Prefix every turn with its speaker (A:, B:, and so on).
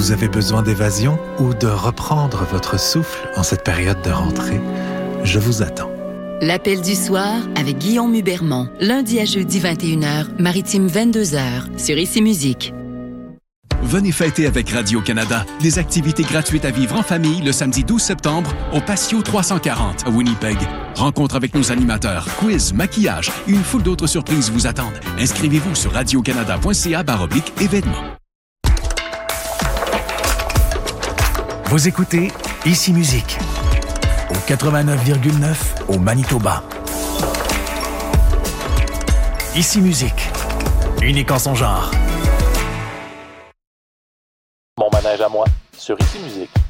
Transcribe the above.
A: Vous avez besoin d'évasion ou de reprendre votre souffle en cette période de rentrée? Je vous attends.
B: L'appel du soir avec Guillaume Hubermont. Lundi à jeudi 21h, Maritime 22h, sur Ici Musique.
C: Venez fêter avec Radio-Canada des activités gratuites à vivre en famille le samedi 12 septembre au Patio 340 à Winnipeg. Rencontre avec nos animateurs, quiz, maquillage et une foule d'autres surprises vous attendent. Inscrivez-vous sur radiocanada.ca/événements.
D: Vous écoutez Ici Musique au 89,9 au Manitoba. Ici Musique, unique en son genre.
E: Mon manège à moi, sur Ici Musique.